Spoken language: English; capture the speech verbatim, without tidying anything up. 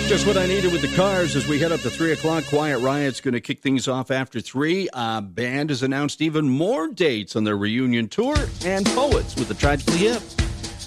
Just what I needed with the Cars as we head up to three o'clock. Quiet Riot's going to kick things off after three. Uh, band has announced even more dates on their reunion tour, and Poets with the Tragically Hip.